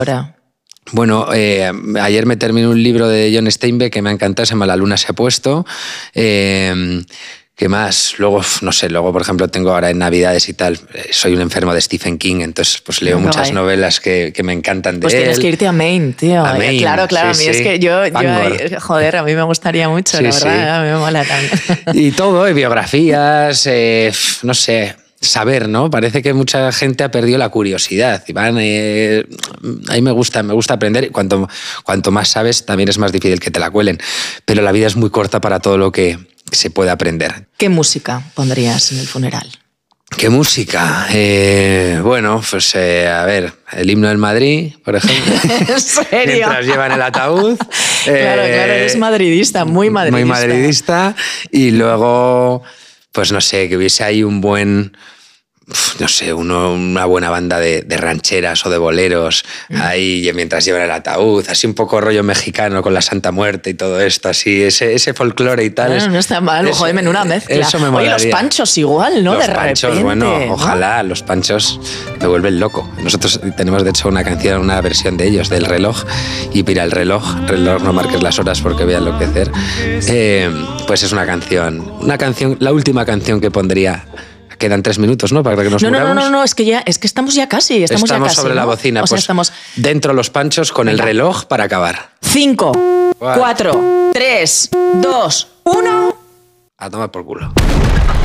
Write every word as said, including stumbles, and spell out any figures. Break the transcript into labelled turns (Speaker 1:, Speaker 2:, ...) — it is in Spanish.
Speaker 1: ahora?
Speaker 2: Bueno, eh, ayer me terminé un libro de John Steinbeck que me ha encantado, se llama La luna se ha puesto. Eh, ¿Qué más? Luego, no sé, luego, por ejemplo, tengo ahora en Navidades y tal, soy un enfermo de Stephen King, entonces pues leo
Speaker 1: Qué
Speaker 2: muchas
Speaker 1: guay.
Speaker 2: novelas que, que me encantan de
Speaker 1: Pues
Speaker 2: él.
Speaker 1: tienes que irte a Maine, tío.
Speaker 2: A Maine,
Speaker 1: Claro, claro,
Speaker 2: sí,
Speaker 1: a mí
Speaker 2: sí.
Speaker 1: es que yo, yo
Speaker 2: Bangor.
Speaker 1: ahí- joder, a mí me gustaría mucho,
Speaker 2: Sí,
Speaker 1: la
Speaker 2: sí.
Speaker 1: verdad, a mí me mola también.
Speaker 2: Y todo, y biografías, eh, no sé, saber, ¿no? Parece que mucha gente ha perdido la curiosidad. Y van, eh, a mí me gusta, me gusta aprender. Cuanto, cuanto más sabes, también es más difícil que te la cuelen. Pero la vida es muy corta para todo lo que se puede aprender.
Speaker 1: ¿Qué música pondrías en el funeral?
Speaker 2: ¿Qué música? Eh, bueno, pues eh, a ver, el himno del Madrid, por ejemplo.
Speaker 1: ¿En serio?
Speaker 2: Mientras llevan el ataúd.
Speaker 1: Claro, claro, eres madridista, muy madridista.
Speaker 2: Muy madridista. Y luego, pues no sé, que hubiese ahí un buen, no sé, uno, una buena banda de, de rancheras o de boleros, mm. ahí mientras llevan el ataúd, así un poco rollo mexicano con la Santa Muerte y todo esto, así, ese, ese folclore y tal.
Speaker 1: Bueno,
Speaker 2: es,
Speaker 1: no está mal,
Speaker 2: eso,
Speaker 1: joder, menuda mezcla.
Speaker 2: Eso me
Speaker 1: Oye,
Speaker 2: molaría.
Speaker 1: los panchos igual, ¿no?
Speaker 2: Los
Speaker 1: de
Speaker 2: panchos,
Speaker 1: repente,
Speaker 2: bueno,
Speaker 1: ¿no?
Speaker 2: ojalá, los panchos me vuelven loco. Nosotros tenemos, de hecho, una canción, una versión de ellos, del reloj, y mira, el reloj, reloj, no marques las horas porque voy a enloquecer. Eh, pues es una canción, una canción, la última canción que pondría. Quedan tres minutos, ¿no? Para que nos
Speaker 1: no,
Speaker 2: muramos.
Speaker 1: No, no, no, es que ya, es que estamos ya casi, estamos,
Speaker 2: estamos
Speaker 1: ya casi,
Speaker 2: sobre
Speaker 1: ¿no?
Speaker 2: la bocina,
Speaker 1: o
Speaker 2: pues
Speaker 1: sea, estamos...
Speaker 2: dentro los panchos con Venga. El reloj para acabar.
Speaker 1: Cinco, What? cuatro, tres, dos, uno...
Speaker 2: A tomar por culo.